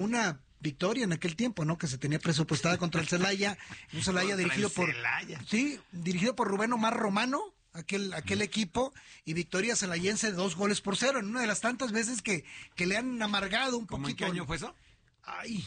una victoria en aquel tiempo, ¿no? Que se tenía presupuestada contra el Celaya, un Celaya dirigido por Rubén Omar Romano, aquel equipo, y victoria celayense de 2-0, en una de las tantas veces que le han amargado un poquito. ¿Cómo en qué año fue eso? Ay,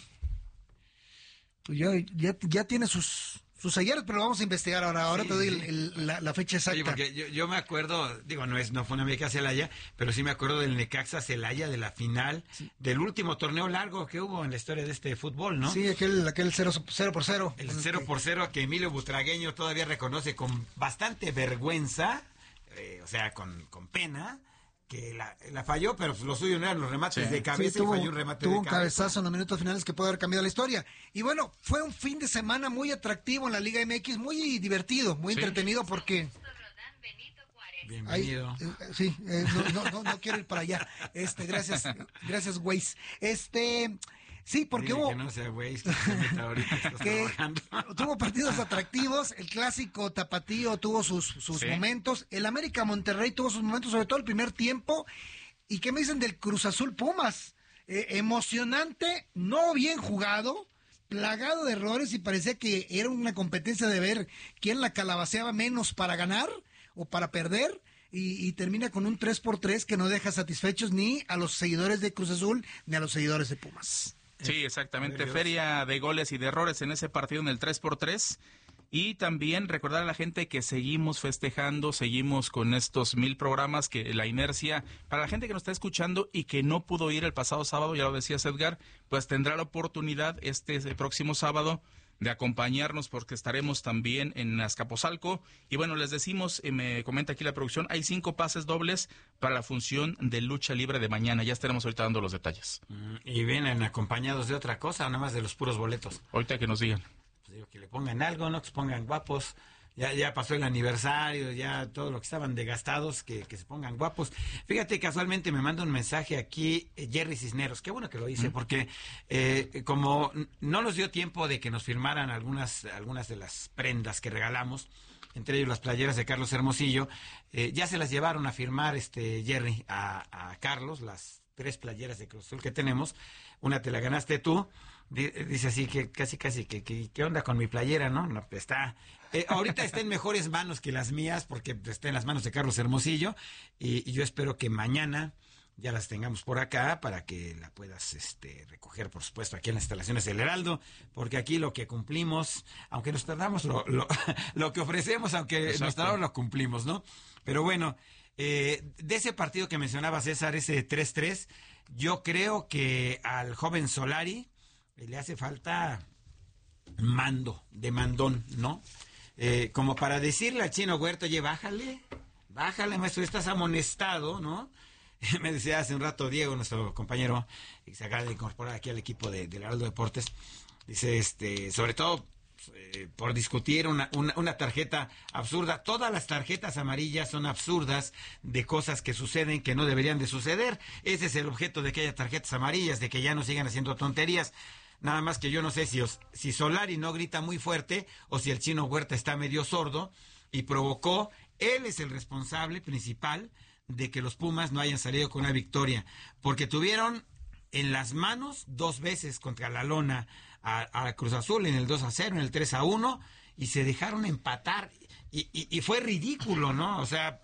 pues ya tiene sus ayeres, pero lo vamos a investigar ahora Sí, te doy la fecha exacta. Oye, porque yo me acuerdo, digo, no fue una América Celaya, pero sí me acuerdo del Necaxa Celaya, de la final, del último torneo largo que hubo en la historia de este fútbol, ¿no? Sí, aquel 0-0. El 0-0 que Emilio Butragueño todavía reconoce con bastante vergüenza, o sea, con pena, que la falló, pero lo suyo no eran los remates de cabeza, y falló un remate de cabeza. Tuvo un cabezazo en los minutos finales que puede haber cambiado la historia. Y bueno, fue un fin de semana muy atractivo en la Liga MX, muy divertido, muy entretenido, porque... Bienvenido. No quiero ir para allá. Gracias, Waze. Sí, porque Dile hubo... que no sea Waze, que se meta ahorita, estás trabajando. Tuvo partidos atractivos, el clásico tapatío tuvo sus momentos, el América Monterrey tuvo sus momentos, sobre todo el primer tiempo. ¿Y qué me dicen del Cruz Azul Pumas? Emocionante, no bien jugado, plagado de errores, y parecía que era una competencia de ver quién la calabaceaba menos para ganar o para perder. Y termina con un 3-3 que no deja satisfechos ni a los seguidores de Cruz Azul ni a los seguidores de Pumas. Sí, exactamente. Feria de goles y de errores en ese partido, en el 3-3. Y también recordar a la gente que seguimos festejando, seguimos con estos 1000 programas, que la inercia, para la gente que nos está escuchando y que no pudo ir el pasado sábado, ya lo decías, Edgar, pues tendrá la oportunidad este próximo sábado de acompañarnos, porque estaremos también en Azcapotzalco. Y bueno, les decimos, me comenta aquí la producción, hay 5 pases dobles para la función de lucha libre de mañana. Ya estaremos ahorita dando los detalles. ¿Y vienen acompañados de otra cosa o nada más de los puros boletos? Ahorita que nos digan. Pues digo, que le pongan algo, ¿no? Que se pongan guapos. Ya pasó el aniversario, ya todo lo que estaban desgastados, que se pongan guapos. Fíjate, casualmente me manda un mensaje aquí Jerry Cisneros, qué bueno que lo hice, porque como no nos dio tiempo de que nos firmaran algunas de las prendas que regalamos, entre ellos las playeras de Carlos Hermosillo, ya se las llevaron a firmar Jerry a Carlos, las 3 playeras de Cruz Azul que tenemos. Una te la ganaste tú. Dice así que casi que ¿qué onda con mi playera, no? No, está ahorita está en mejores manos que las mías, porque está en las manos de Carlos Hermosillo, y yo espero que mañana ya las tengamos por acá para que la puedas recoger, por supuesto, aquí en las instalaciones del Heraldo, porque aquí lo que cumplimos, aunque nos tardamos, lo que ofrecemos, aunque Exacto, nos tardamos, lo cumplimos, ¿no? Pero bueno, de ese partido que mencionaba César, ese 3-3, yo creo que al joven Solari le hace falta mandón, ¿no? Como para decirle al Chino Huerta, oye, bájale, maestro, estás amonestado, ¿no? Me decía hace un rato Diego, nuestro compañero, que se acaba de incorporar aquí al equipo del Heraldo Deportes, dice, sobre todo por discutir una tarjeta absurda. Todas las tarjetas amarillas son absurdas, de cosas que suceden que no deberían de suceder. Ese es el objeto de que haya tarjetas amarillas, de que ya no sigan haciendo tonterías. Nada más que yo no sé si Solari no grita muy fuerte o si el Chino Huerta está medio sordo y provocó. Él es el responsable principal de que los Pumas no hayan salido con una victoria, porque tuvieron en las manos 2 veces contra la lona a Cruz Azul, en el 2-0, en el 3-1, y se dejaron empatar, y fue ridículo, ¿no? O sea,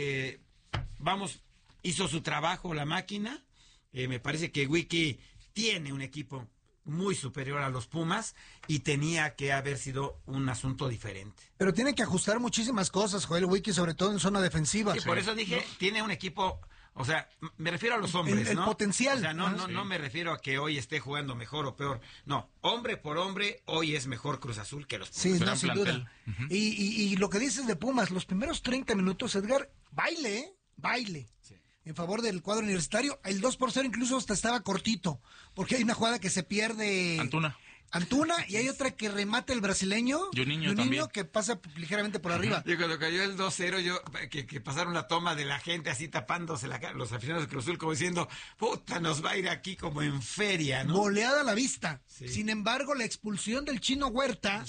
hizo su trabajo la máquina. Me parece que Wiki tiene un equipo muy superior a los Pumas y tenía que haber sido un asunto diferente. Pero tiene que ajustar muchísimas cosas, Joel Wiki, sobre todo en zona defensiva. Sí, por eso dije, ¿no? Tiene un equipo, o sea, me refiero a los hombres, el ¿no? Potencial. O sea, no me refiero a que hoy esté jugando mejor o peor. No, hombre por hombre, hoy es mejor Cruz Azul que los Pumas. Sí, no, sin duda. Y lo que dices de Pumas, los primeros 30 minutos, Edgar, baile. Sí. En favor del cuadro universitario, el 2-0 incluso hasta estaba cortito, porque hay una jugada que se pierde Antuna, y hay otra que remata el brasileño, Juninho que pasa ligeramente por arriba. Y cuando cayó el 2-0, que pasaron la toma de la gente así tapándose la cara, los aficionados de Cruz Azul, como diciendo, puta, nos va a ir aquí como en feria, ¿no? Goleada a la vista. Sí. Sin embargo, la expulsión del Chino Huerta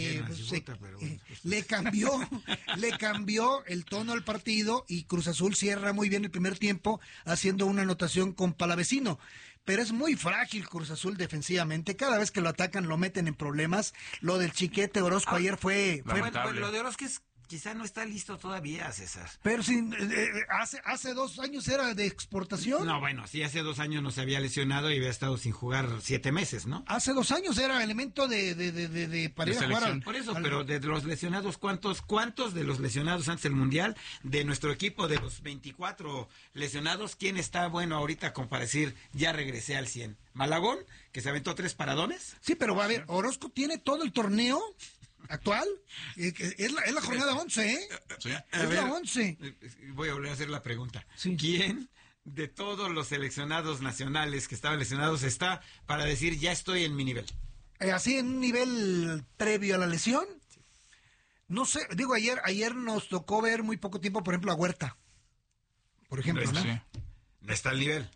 le cambió el tono al partido, y Cruz Azul cierra muy bien el primer tiempo haciendo una anotación con Palavecino. pero es muy frágil Cruz Azul defensivamente. Cada vez que lo atacan lo meten en problemas. Lo del Chiquete Orozco ayer fue lo de Orozco quizá no está listo todavía, César. Pero hace 2 años era de exportación. No, bueno, sí, hace 2 años no se había lesionado y había estado sin jugar 7 meses, ¿no? Hace 2 años era elemento de para ir a jugar. Por eso, pero de los lesionados, ¿cuántos de los lesionados antes del Mundial, de nuestro equipo, de los 24 lesionados, quién está bueno ahorita como para decir, ya regresé al 100? ¿Malagón, que se aventó 3 paradones? Sí, pero va a ver, Orozco tiene todo el torneo actual, es la jornada 11, ¿eh? Sí. Es la 11. Voy a volver a hacer la pregunta. Sí. ¿Quién de todos los seleccionados nacionales que estaban lesionados está para decir, ya estoy en mi nivel? Así en un nivel previo a la lesión. Sí. No sé, digo, ayer nos tocó ver muy poco tiempo, por ejemplo, a Huerta. Por ejemplo, ¿no? Sí. No está al nivel.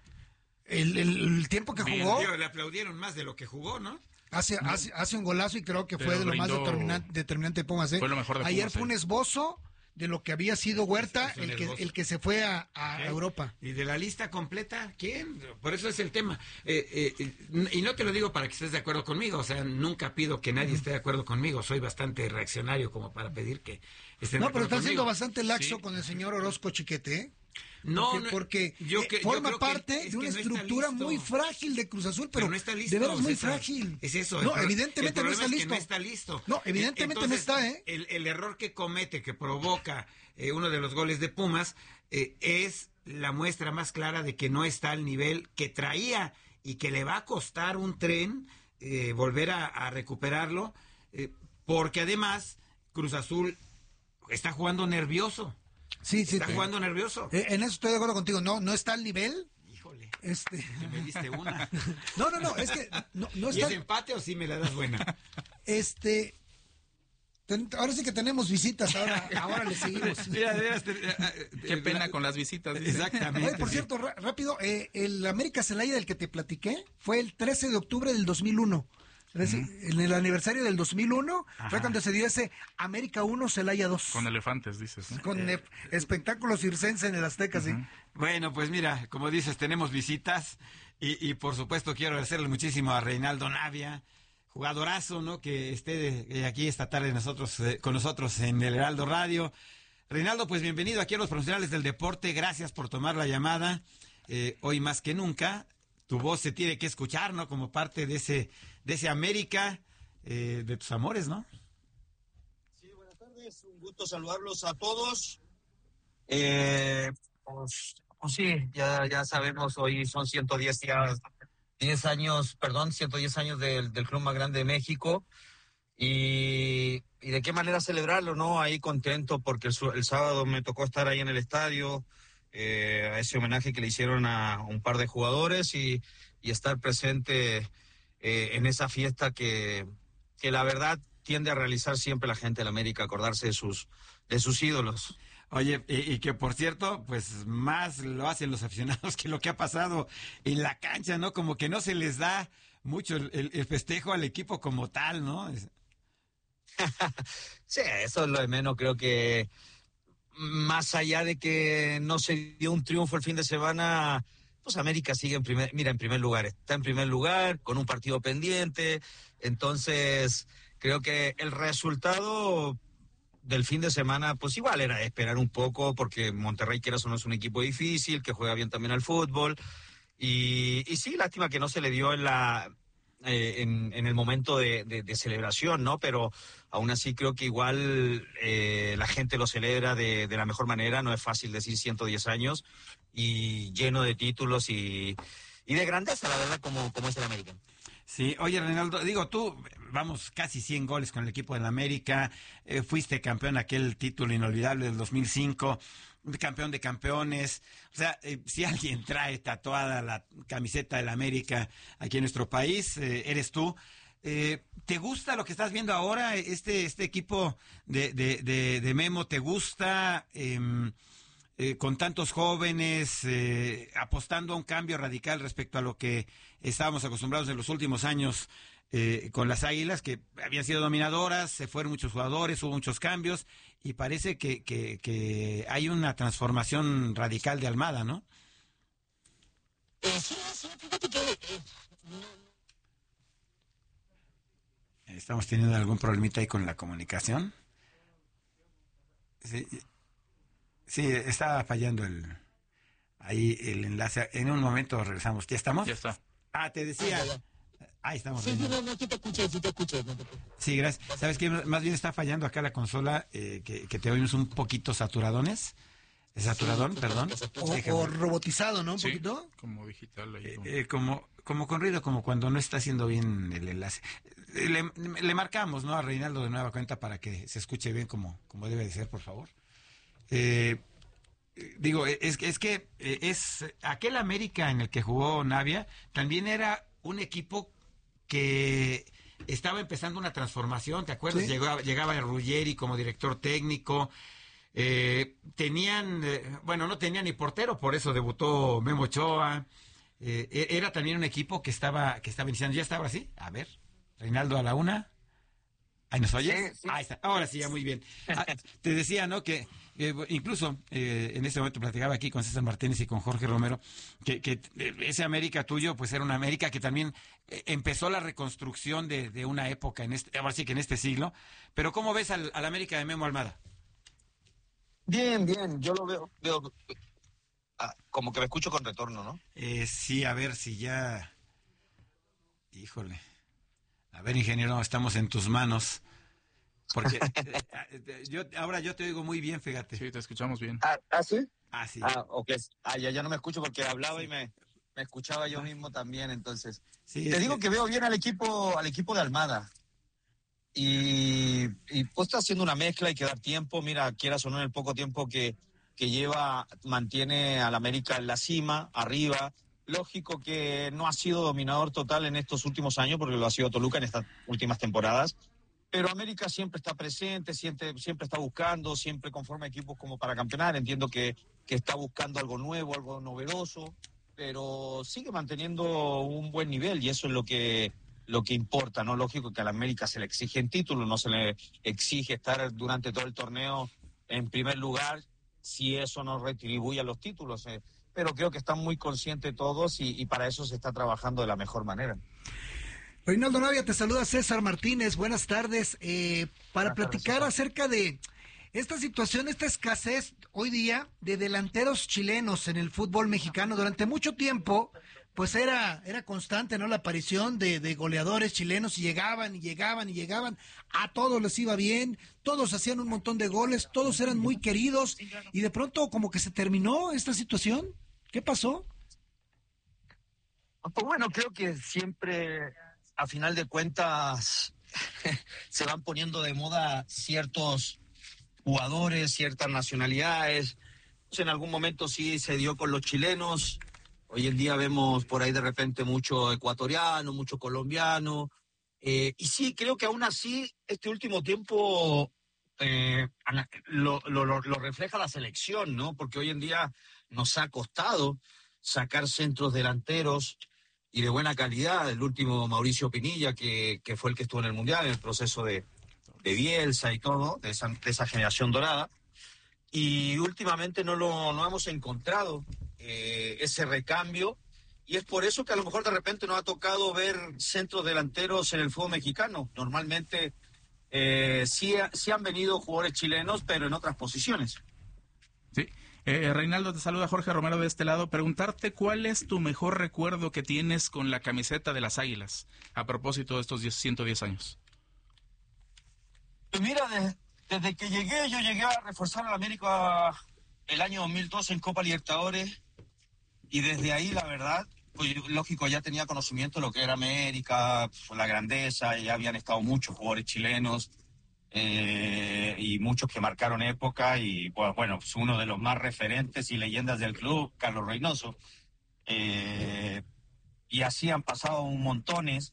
El tiempo que jugó... Le aplaudieron más de lo que jugó, ¿no? Hace un golazo y creo que fue de lo más determinante de Pumas. Fue lo mejor de Pumas. Ayer fue un esbozo de lo que había sido Huerta, el que se fue a Europa. ¿Y de la lista completa? ¿Quién? Por eso es el tema. Y no te lo digo para que estés de acuerdo conmigo, o sea, nunca pido que nadie esté de acuerdo conmigo, soy bastante reaccionario como para pedir que estén de acuerdo conmigo. No, pero está siendo bastante laxo con el señor Orozco Chiquete, ¿eh? Porque forma parte de una estructura muy frágil de Cruz Azul, pero no está listo, de veras muy frágil. Es eso. No, evidentemente no está listo. No está listo. No, evidentemente entonces, no está, ¿eh? El error que comete, que provoca uno de los goles de Pumas, es la muestra más clara de que no está al nivel que traía y que le va a costar un tren volver a recuperarlo, porque además Cruz Azul está jugando nervioso. Sí, está jugando nervioso. En eso estoy de acuerdo contigo. No está al nivel. Híjole. Me diste una. No, es que no está. ¿Y es empate o sí me la das buena? Ahora sí que tenemos visitas, ahora le seguimos. Mira, qué pena con las visitas. Exactamente. Oye, por cierto, rápido, el América Celaya del que te platiqué fue el 13 de octubre del 2001. En el aniversario del 2001 fue cuando se dio ese América 1, Celaya 2. Con elefantes, dices, ¿no? Con espectáculos circense en el Azteca, sí. Bueno, pues mira, como dices, tenemos visitas y por supuesto quiero agradecerle muchísimo a Reinaldo Navia, jugadorazo, ¿no? Que esté aquí esta tarde con nosotros en el Heraldo Radio. Reinaldo, pues bienvenido aquí a los profesionales del deporte, gracias por tomar la llamada. Hoy más que nunca, tu voz se tiene que escuchar, ¿no? Como parte de ese América, de tus amores, ¿no? Sí, buenas tardes, un gusto saludarlos a todos. Pues sí, ya sabemos, hoy son 110 años del club más grande de México. Y de qué manera celebrarlo, ¿no? Ahí contento porque el sábado me tocó estar ahí en el estadio, a ese homenaje que le hicieron a un par de jugadores y estar presente en esa fiesta que la verdad tiende a realizar siempre la gente de la América, acordarse de sus ídolos. Oye, y que por cierto, pues más lo hacen los aficionados que lo que ha pasado en la cancha, ¿no? Como que no se les da mucho el festejo al equipo como tal, ¿no? Sí, eso es lo de menos. Creo que más allá de que no se dio un triunfo el fin de semana, pues América sigue en primer lugar. Está en primer lugar, con un partido pendiente. Entonces, creo que el resultado del fin de semana, pues igual era esperar un poco, porque Monterrey, quieras o no, es un equipo difícil, que juega bien también al fútbol. Y sí, lástima que no se le dio en el momento de celebración, ¿no? Pero aún así creo que igual la gente lo celebra de la mejor manera. No es fácil decir 110 años y lleno de títulos y de grandeza, la verdad, como es el América. Sí, oye, Reinaldo, digo, tú, vamos, casi 100 goles con el equipo del América, fuiste campeón, aquel título inolvidable del 2005, campeón de campeones. O sea, si alguien trae tatuada la camiseta del América aquí en nuestro país, eres tú. ¿Te gusta lo que estás viendo ahora, este equipo de Memo? ¿Te gusta con tantos jóvenes, apostando a un cambio radical respecto a lo que estábamos acostumbrados en los últimos años con las Águilas, que habían sido dominadoras, se fueron muchos jugadores, hubo muchos cambios, y parece que hay una transformación radical de Almada, ¿no? Sí, fíjate que... Estamos teniendo algún problemita ahí con la comunicación. Sí, sí, está fallando ahí el enlace. En un momento regresamos. ¿Ya estamos? Ya está. Te decía. Ahí estamos. Sí, no, sí te escuché. No te... Sí, gracias. ¿Sabes qué? Más bien está fallando acá la consola, que te oímos un poquito saturadones. Saturadón, perdón. O robotizado, ¿no? Un Sí, poquito. como digital. Ahí, como con ruido, como cuando no está haciendo bien el enlace. Le marcamos, ¿no? A Reinaldo de nueva cuenta para que se escuche bien como debe de ser, por favor. Digo, es que aquel América en el que jugó Navia también era un equipo que estaba empezando una transformación, ¿te acuerdas? Sí. Llegaba Ruggeri como director técnico. No tenían ni portero, por eso debutó Memo Ochoa. Era también un equipo que estaba iniciando. ¿Ya está ahora sí? A ver, Reinaldo a la una. ¿Ahí nos oyes? Sí. Ahí está. Ahora sí, ya muy bien. Te decía, ¿no? Que incluso en este momento platicaba aquí con César Martínez y con Jorge Romero, que ese América tuyo, pues era una América que también empezó la reconstrucción de una época, ahora sí que en este siglo. Pero ¿cómo ves al América de Memo Almada? Bien, yo lo veo como que me escucho con retorno, ¿no? Sí, a ver si ya... Híjole. A ver, ingeniero, estamos en tus manos. Porque ahora yo te oigo muy bien, fíjate. sí, te escuchamos bien. ¿Sí? Sí. Ok. Ya no me escucho porque hablaba y me escuchaba yo mismo también, entonces. Sí, Te digo que veo bien al equipo de Almada. Y pues está haciendo una mezcla, hay que dar tiempo. Mira, quieras o no, en el poco tiempo que lleva, mantiene al América en la cima, arriba. Lógico que no ha sido dominador total en estos últimos años, porque lo ha sido Toluca en estas últimas temporadas. Pero América siempre está presente, siempre está buscando, siempre conforma equipos como para campeonar. Entiendo que está buscando algo nuevo, algo novedoso, pero sigue manteniendo un buen nivel y eso es lo que importa, ¿no? Lógico que a la América se le exige en título, no se le exige estar durante todo el torneo en primer lugar si eso no retribuye a los títulos. Pero creo que están muy conscientes todos y para eso se está trabajando de la mejor manera. Reinaldo Navia, te saluda César Martínez, buenas tardes. Para platicar acerca de esta situación, esta escasez hoy día de delanteros chilenos en el fútbol mexicano. Durante mucho tiempo, pues era constante, ¿no? La aparición de goleadores chilenos y llegaban, a todos les iba bien, todos hacían un montón de goles, todos eran muy queridos y de pronto como que se terminó esta situación. ¿Qué pasó? Pues bueno, creo que siempre, a final de cuentas, se van poniendo de moda ciertos jugadores, ciertas nacionalidades. En algún momento sí se dio con los chilenos. Hoy en día vemos por ahí de repente mucho ecuatoriano, mucho colombiano. Y sí, creo que aún así, este último tiempo lo refleja la selección, ¿no? Porque hoy en día nos ha costado sacar centros delanteros y de buena calidad. El último Mauricio Pinilla, que fue el que estuvo en el Mundial, en el proceso de Bielsa y todo, de esa generación dorada. Y últimamente no hemos encontrado ese recambio. Y es por eso que a lo mejor de repente nos ha tocado ver centros delanteros en el fútbol mexicano. Normalmente sí han venido jugadores chilenos, pero en otras posiciones. Sí. Reinaldo, te saluda Jorge Romero de este lado. Preguntarte cuál es tu mejor recuerdo que tienes con la camiseta de las Águilas a propósito de estos 110 años. Pues mira, desde que yo llegué a reforzar a la América el año 2012 en Copa Libertadores y desde ahí, la verdad, pues lógico, ya tenía conocimiento de lo que era América, pues, la grandeza, ya habían estado muchos jugadores chilenos y muchos que marcaron época y pues, bueno, pues uno de los más referentes y leyendas del club, Carlos Reynoso. Y así han pasado un montones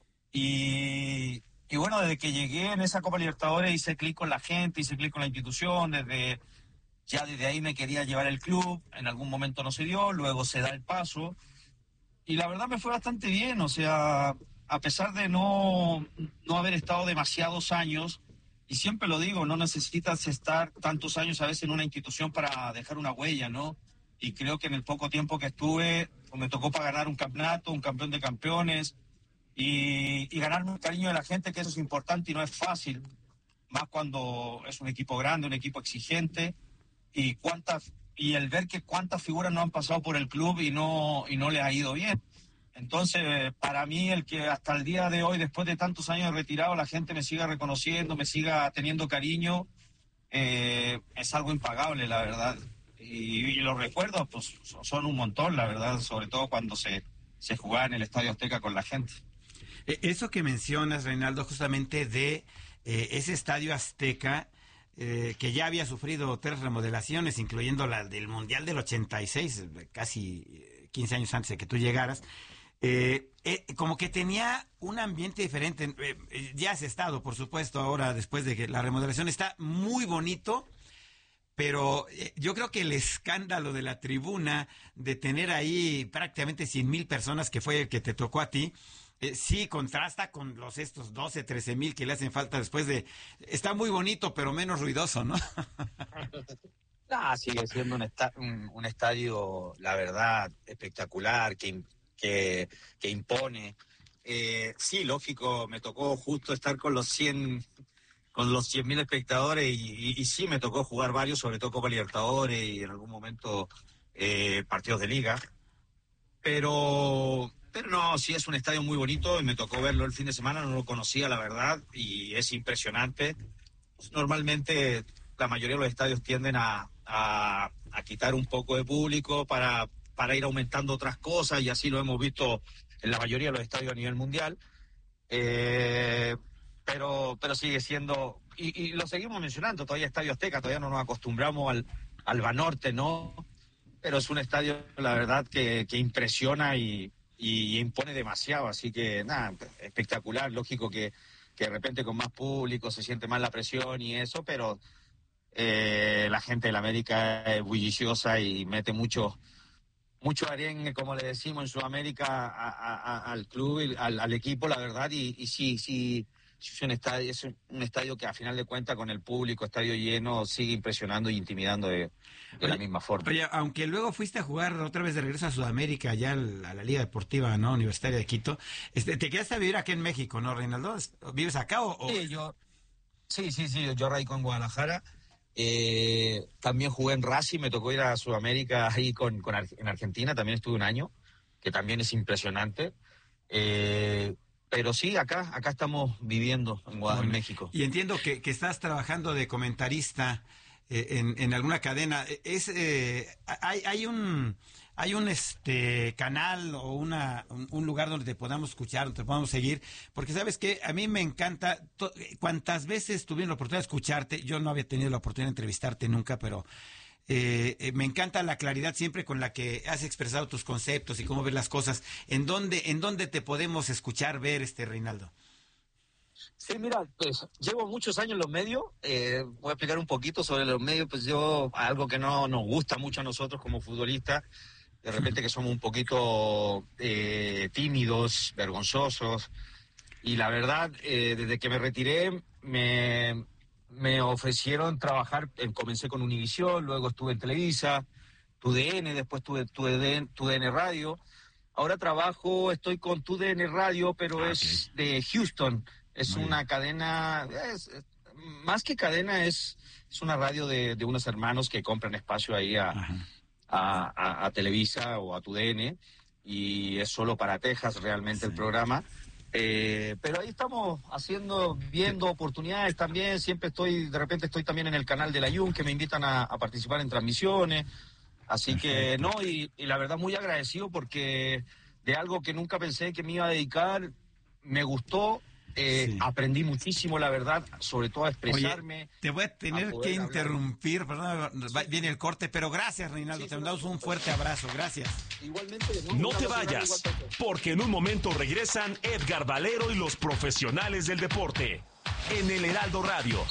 y bueno, desde que llegué en esa Copa Libertadores hice clic con la gente, hice clic con la institución, desde ahí me quería llevar el club, en algún momento no se dio, luego se da el paso, y la verdad me fue bastante bien, o sea, a pesar de no haber estado demasiados años, y siempre lo digo, no necesitas estar tantos años a veces en una institución para dejar una huella, ¿no? Y creo que en el poco tiempo que estuve pues me tocó para ganar un campeonato, un campeón de campeones y ganarme el cariño de la gente, que eso es importante y no es fácil, más cuando es un equipo grande, un equipo exigente y el ver que cuántas figuras no han pasado por el club y no les ha ido bien. Entonces, para mí, el que hasta el día de hoy, después de tantos años de retirado, la gente me siga reconociendo, me siga teniendo cariño, es algo impagable, la verdad. Y los recuerdos, pues, son un montón, la verdad, sobre todo cuando se jugaba en el Estadio Azteca con la gente. Eso que mencionas, Reinaldo, justamente de ese Estadio Azteca, que ya había sufrido 3 remodelaciones, incluyendo la del Mundial del 86, casi 15 años antes de que tú llegaras, como que tenía un ambiente diferente. Ya has estado, por supuesto, ahora después de que la remodelación está muy bonito, pero yo creo que el escándalo de la tribuna, de tener ahí prácticamente 100,000 personas, que fue el que te tocó a ti, sí contrasta con estos 12, 13,000 que le hacen falta después de... Está muy bonito, pero menos ruidoso, ¿no? Sigue siendo un estadio, la verdad, espectacular, que impone. Sí, lógico, me tocó justo estar con los 100,000 espectadores y sí me tocó jugar varios, sobre todo Copa Libertadores y en algún momento partidos de liga. Pero no, sí es un estadio muy bonito y me tocó verlo el fin de semana, no lo conocía, la verdad, y es impresionante. Normalmente la mayoría de los estadios tienden a quitar un poco de público para ir aumentando otras cosas, y así lo hemos visto en la mayoría de los estadios a nivel mundial. Pero sigue siendo, y lo seguimos mencionando, todavía Estadio Azteca, todavía no nos acostumbramos al Banorte, ¿no? Pero es un estadio, la verdad, que impresiona y impone demasiado, así que nada, espectacular. Lógico que de repente con más público se siente más la presión y eso, pero la gente de la América es bulliciosa y mete mucho arengue, como le decimos en Sudamérica, al club, al equipo, la verdad, y sí, es un estadio que a final de cuentas, con el público, estadio lleno, sigue impresionando y intimidando de la misma forma. Oye, aunque luego fuiste a jugar otra vez de regreso a Sudamérica, allá a la Liga Deportiva, ¿no?, Universitaria de Quito, te quedaste a vivir aquí en México, ¿no, Reinaldo? ¿Vives acá o...? Sí, yo radico en Guadalajara. También jugué en Racing, me tocó ir a Sudamérica ahí en Argentina, también estuve un año, que también es impresionante. Pero sí, acá estamos viviendo en México. Y entiendo que estás trabajando de comentarista en alguna cadena. Hay un canal o un lugar donde te podamos escuchar, donde te podamos seguir, porque sabes que a mí me encanta, cuantas veces tuve la oportunidad de escucharte, yo no había tenido la oportunidad de entrevistarte nunca, pero me encanta la claridad siempre con la que has expresado tus conceptos y cómo ves las cosas. ¿En dónde te podemos escuchar, ver, Reinaldo? Sí, mira, pues llevo muchos años en los medios. Voy a explicar un poquito sobre los medios. Pues algo que no nos gusta mucho a nosotros como futbolistas, de repente, que somos un poquito tímidos, vergonzosos, y la verdad, desde que me retiré me ofrecieron trabajar. Comencé con Univisión, luego estuve en Televisa, TUDN, después tuve TUDN Radio. Ahora estoy con TUDN Radio, pero es de Houston. Es una cadena, más que cadena, es una radio de unos hermanos que compran espacio ahí a Televisa o a TUDN, y es solo para Texas realmente el programa. Pero ahí estamos viendo oportunidades también. De repente estoy también en el canal de la YUN, que me invitan a participar en transmisiones. Así que, y la verdad muy agradecido, porque de algo que nunca pensé que me iba a dedicar, me gustó. Aprendí muchísimo, la verdad, sobre todo a expresarme. Oye, te voy a tener que interrumpir, perdón, viene el corte, pero gracias, Reinaldo, te mandamos un fuerte abrazo, gracias. Igualmente, no te vayas, porque en un momento regresan Edgar Valero y los profesionales del deporte en el Heraldo Radio.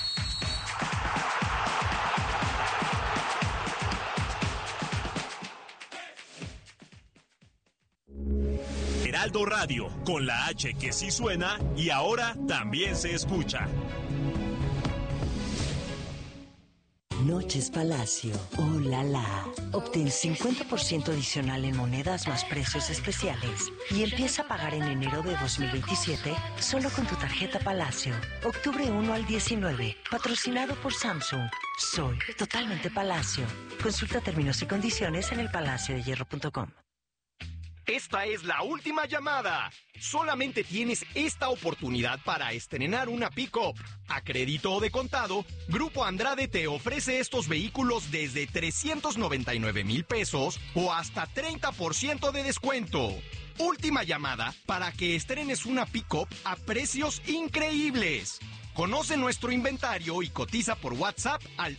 Heraldo Radio, con la H que sí suena y ahora también se escucha. Noches Palacio. ¡Oh, la la! Obtén 50% adicional en monedas más precios especiales y empieza a pagar en enero de 2027 solo con tu tarjeta Palacio. Octubre 1 al 19. Patrocinado por Samsung. Soy totalmente Palacio. Consulta términos y condiciones en elpalaciodehierro.com. Esta es la última llamada. Solamente tienes esta oportunidad para estrenar una pick-up. A crédito o de contado, Grupo Andrade te ofrece estos vehículos desde 399,000 pesos o hasta 30% de descuento. Última llamada para que estrenes una pick-up a precios increíbles. Conoce nuestro inventario y cotiza por WhatsApp al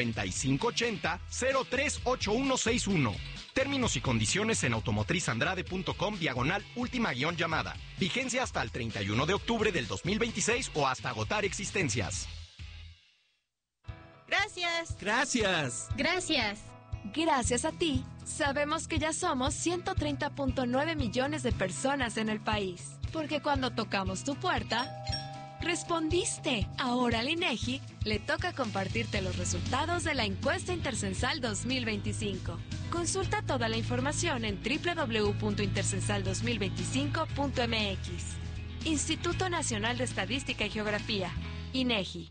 5580-038161. Términos y condiciones en automotrisandrade.com/última-llamada. Vigencia hasta el 31 de octubre del 2026 o hasta agotar existencias. Gracias. Gracias. Gracias. Gracias a ti, sabemos que ya somos 130.9 millones de personas en el país. Porque cuando tocamos tu puerta, respondiste. Ahora al INEGI le toca compartirte los resultados de la encuesta intercensal 2025. Consulta toda la información en www.intercensal2025.mx. Instituto Nacional de Estadística y Geografía, INEGI.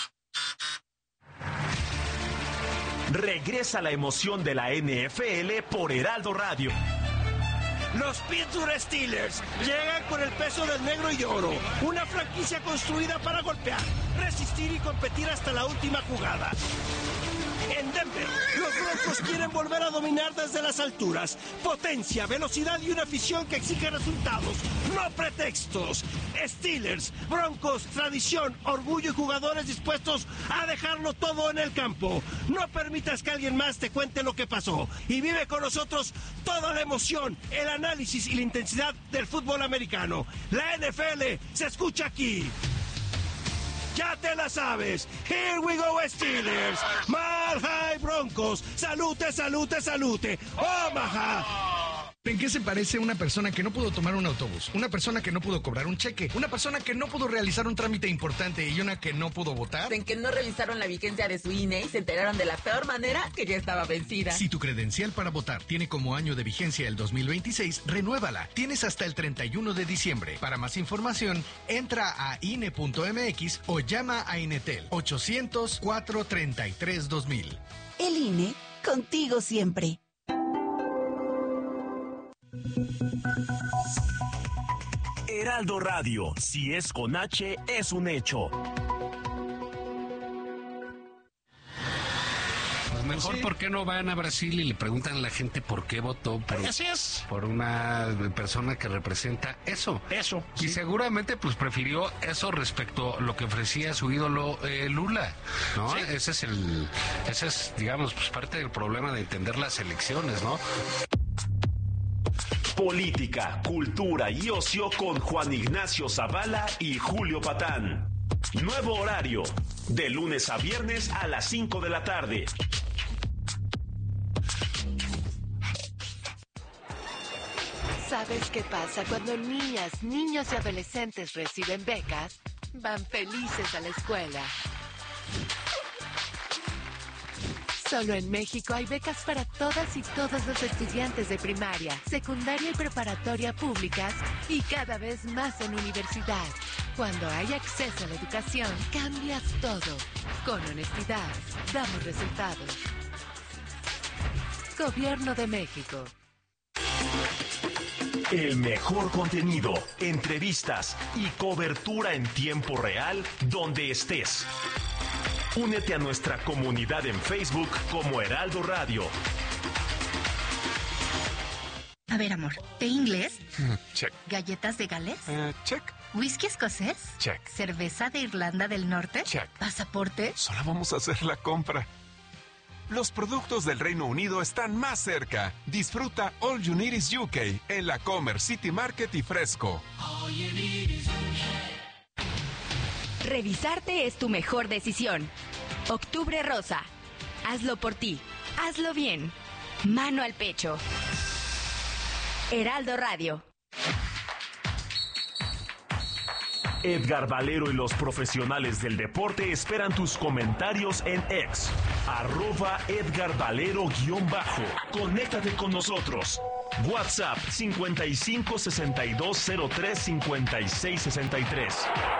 Regresa la emoción de la NFL por Heraldo Radio. Los Pittsburgh Steelers llegan con el peso del negro y oro. Una franquicia construida para golpear, resistir y competir hasta la última jugada. En Denver, los Broncos quieren volver a dominar desde las alturas. Potencia, velocidad y una afición que exige resultados, no pretextos. Steelers, Broncos, tradición, orgullo y jugadores dispuestos a dejarlo todo en el campo. No permitas que alguien más te cuente lo que pasó. Y vive con nosotros toda la emoción, el análisis y la intensidad del fútbol americano. La NFL se escucha aquí. Ya te la sabes. Here we go, Steelers. Mile High Broncos. Salute, salute, salute. Omaha. ¿En qué se parece una persona que no pudo tomar un autobús? Una persona que no pudo cobrar un cheque. Una persona que no pudo realizar un trámite importante y una que no pudo votar. En que no revisaron la vigencia de su INE y se enteraron de la peor manera que ya estaba vencida. Si tu credencial para votar tiene como año de vigencia el 2026, renuévala. Tienes hasta el 31 de diciembre. Para más información, entra a INE.mx o llama a Inetel 800-433-2000. El INE, contigo siempre. Heraldo Radio, si es con H, es un hecho. Pues mejor, ¿por qué no van a Brasil y le preguntan a la gente por qué votó por una persona que representa eso? Y seguramente pues prefirió eso respecto a lo que ofrecía su ídolo Lula, ¿no? Sí. Ese es, digamos, pues parte del problema de entender las elecciones, ¿no? Política, cultura y ocio con Juan Ignacio Zavala y Julio Patán. Nuevo horario, de lunes a viernes a las 5 de la tarde. ¿Sabes qué pasa cuando niñas, niños y adolescentes reciben becas? Van felices a la escuela. Solo en México hay becas para todas y todos los estudiantes de primaria, secundaria y preparatoria públicas y cada vez más en universidad. Cuando hay acceso a la educación, cambias todo. Con honestidad, damos resultados. Gobierno de México. El mejor contenido, entrevistas y cobertura en tiempo real donde estés. Únete a nuestra comunidad en Facebook como Heraldo Radio. A ver, amor, ¿té inglés? Check. ¿Galletas de Gales? Check. ¿Whisky escocés? Check. ¿Cerveza de Irlanda del Norte? Check. ¿Pasaporte? Solo vamos a hacer la compra. Los productos del Reino Unido están más cerca. Disfruta All You Need Is UK en la Comer City Market y Fresco. Revisarte es tu mejor decisión. Octubre Rosa. Hazlo por ti. Hazlo bien. Mano al pecho. Heraldo Radio. Edgar Valero y los profesionales del deporte esperan tus comentarios en X, @EdgarValero_. Conéctate con nosotros. WhatsApp 55 62 03 56 63.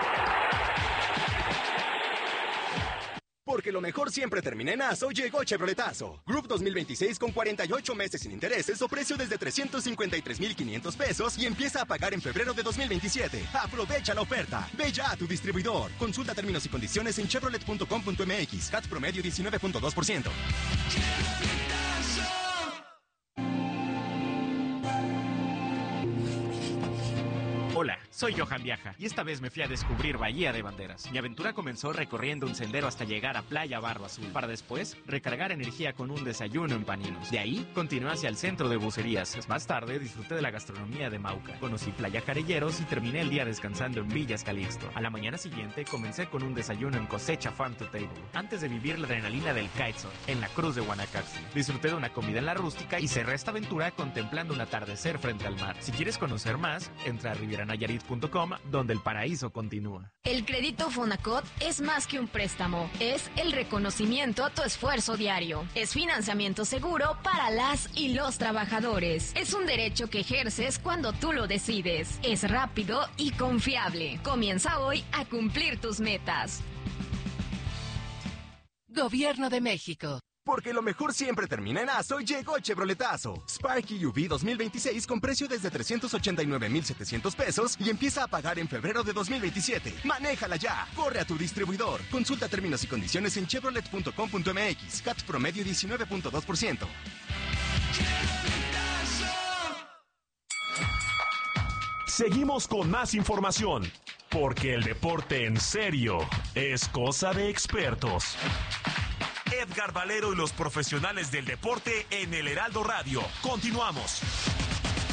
Porque lo mejor siempre termina en ASO, llegó Chevroletazo. Group 2026 con 48 meses sin intereses o precio desde 353,500 pesos y empieza a pagar en febrero de 2027. Aprovecha la oferta. Ve ya a tu distribuidor. Consulta términos y condiciones en chevrolet.com.mx. CAT promedio 19.2%. Hola, soy Johan Viaja y esta vez me fui a descubrir Bahía de Banderas. Mi aventura comenzó recorriendo un sendero hasta llegar a Playa Barro Azul, para después recargar energía con un desayuno en Paninos. De ahí continué hacia el centro de bucerías. Más tarde disfruté de la gastronomía de Mauca. Conocí Playa Carelleros y terminé el día descansando en Villas Calixto. A la mañana siguiente comencé con un desayuno en Cosecha Farm to Table, antes de vivir la adrenalina del kitesurf en la Cruz de Guanacaste. Disfruté de una comida en la rústica y cerré esta aventura contemplando un atardecer frente al mar. Si quieres conocer más, entra a rivieranayarit.com, donde el paraíso continúa. El crédito Fonacot es más que un préstamo, es el reconocimiento a tu esfuerzo diario. Es financiamiento seguro para las y los trabajadores. Es un derecho que ejerces cuando tú lo decides. Es rápido y confiable. Comienza hoy a cumplir tus metas. Gobierno de México. Porque lo mejor siempre termina en ASO, llegó Chevroletazo. Sparky UV 2026 con precio desde 389,700 pesos y empieza a pagar en febrero de 2027. ¡Manéjala ya! Corre a tu distribuidor. Consulta términos y condiciones en chevrolet.com.mx. CAT promedio 19.2%. Seguimos con más información, porque el deporte en serio es cosa de expertos. Edgar Valero y los profesionales del deporte en el Heraldo Radio. Continuamos.